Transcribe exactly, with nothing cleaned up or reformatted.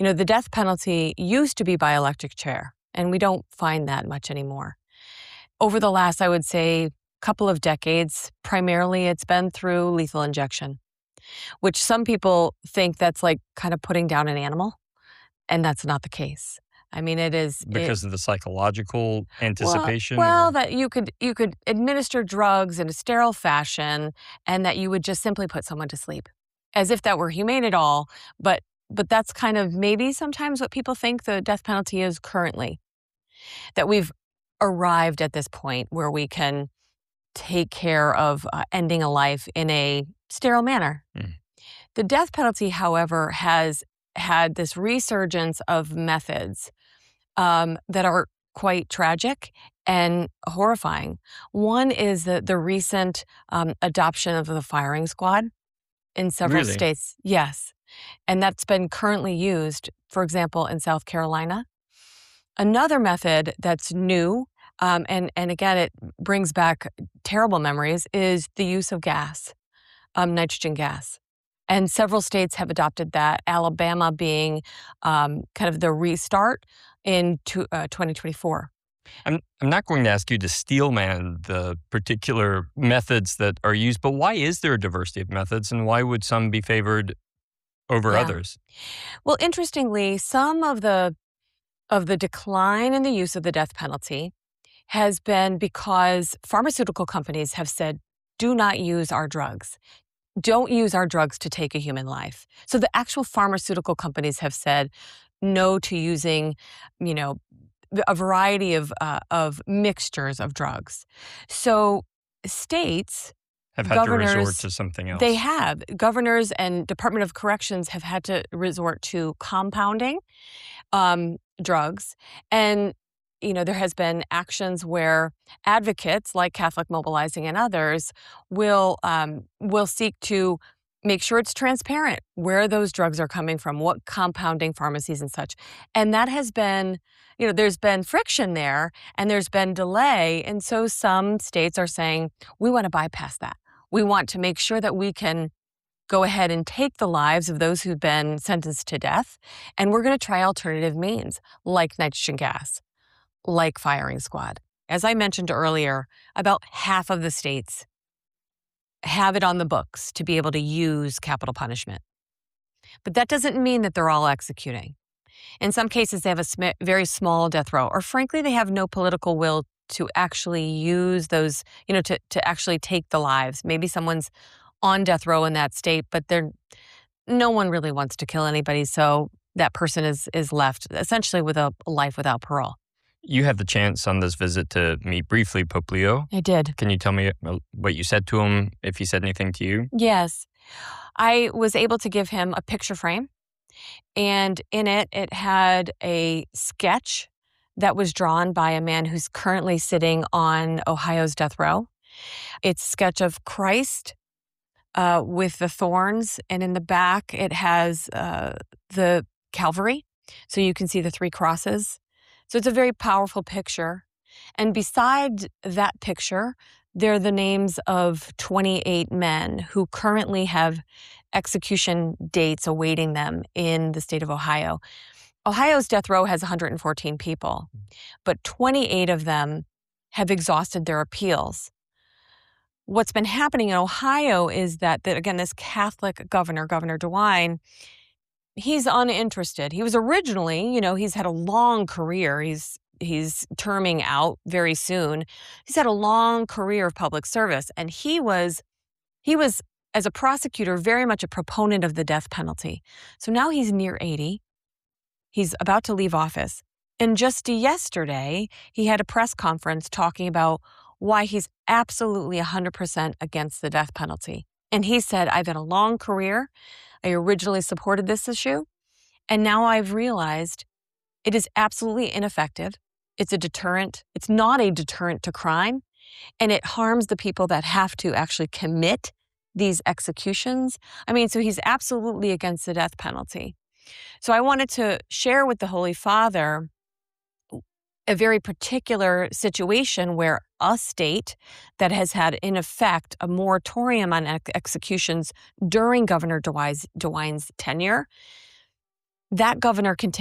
You know, the death penalty used to be by electric chair, and we don't find that much anymore. Over the last, I would say, couple of decades, primarily it's been through lethal injection, which some people think that's like kind of putting down an animal, and that's not the case. I mean, it is because it, of the psychological anticipation. Well, well or... that you could you could administer drugs in a sterile fashion, and that you would just simply put someone to sleep, as if that were humane at all. But but that's kind of maybe sometimes what people think the death penalty is currently. That we've arrived at this point where we can take care of uh, ending a life in a sterile manner. Mm. The death penalty, however, has had this resurgence of methods um, that are quite tragic and horrifying. One is the, the recent um, adoption of the firing squad in several really? states. Yes. And that's been currently used, for example, in South Carolina. Another method that's new, um, and, and again, it brings back terrible memories, is the use of gas, um, nitrogen gas. And several states have adopted that, Alabama being um, kind of the restart in to, uh, twenty twenty-four. I'm, I'm not going to ask you to steelman the particular methods that are used, but why is there a diversity of methods, and why would some be favored over Yeah. others? Well, interestingly, some of the of the decline in the use of the death penalty has been because pharmaceutical companies have said, do not use our drugs. Don't use our drugs to take a human life. So the actual pharmaceutical companies have said no to using, you know, a variety of uh, of mixtures of drugs. So states have had to resort to something else. They have. Governors and Department of Corrections have had to resort to compounding um, drugs. And, you know, there has been actions where advocates like Catholic Mobilizing and others will um, will seek to make sure it's transparent where those drugs are coming from, what compounding pharmacies and such. And that has been, you know, there's been friction there and there's been delay. And so some states are saying, we want to bypass that. We want to make sure that we can go ahead and take the lives of those who've been sentenced to death. And we're going to try alternative means like nitrogen gas, like firing squad. As I mentioned earlier, about half of the states have it on the books to be able to use capital punishment. But that doesn't mean that they're all executing. In some cases, they have a sm- very small death row, or frankly, they have no political will to actually use those, you know, to, to actually take the lives. Maybe someone's on death row in that state, but they're, no one really wants to kill anybody, so that person is is left essentially with a life without parole. You had the chance on this visit to meet briefly Pope Leo. I did. Can you tell me what you said to him, if he said anything to you? Yes. I was able to give him a picture frame, and in it, it had a sketch that was drawn by a man who's currently sitting on Ohio's death row. It's a sketch of Christ uh, with the thorns, and in the back, it has uh, the Calvary, so you can see the three crosses. So it's a very powerful picture. And beside that picture, there are the names of twenty-eight men who currently have execution dates awaiting them in the state of Ohio. Ohio's death row has one hundred fourteen people, but twenty-eight of them have exhausted their appeals. What's been happening in Ohio is that, that again, this Catholic governor, Governor DeWine, he's uninterested. He was originally, you know, he's had a long career. He's he's terming out very soon. He's had a long career of public service, and he was he was as a prosecutor very much a proponent of the death penalty. So now he's near eighty. He's about to leave office. And just yesterday, he had a press conference talking about why he's absolutely one hundred percent against the death penalty. And he said, I've had a long career. I originally supported this issue, and now I've realized it is absolutely ineffective. It's a deterrent. It's not a deterrent to crime, and it harms the people that have to actually commit these executions. I mean, so he's absolutely against the death penalty. So I wanted to share with the Holy Father a very particular situation where a state that has had, in effect, a moratorium on ex- executions during Governor DeWine's, DeWine's tenure that governor can